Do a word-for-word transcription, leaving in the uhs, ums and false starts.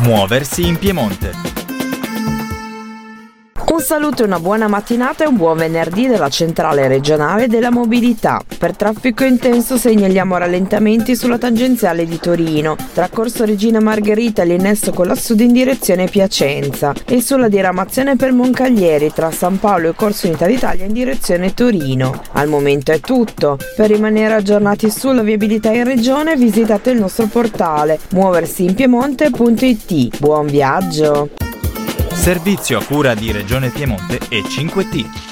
Muoversi in Piemonte. Un saluto e una buona mattinata e un buon venerdì dalla centrale regionale della mobilità. Per traffico intenso segnaliamo rallentamenti sulla tangenziale di Torino, tra Corso Regina Margherita e l'innesto con la Sud in direzione Piacenza, e sulla diramazione per Moncaglieri tra San Paolo e Corso Unità d'Italia in direzione Torino. Al momento è tutto. Per rimanere aggiornati sulla viabilità in regione visitate il nostro portale muoversi in piemonte punto it. Buon viaggio! Servizio a cura di Regione Piemonte e cinque T.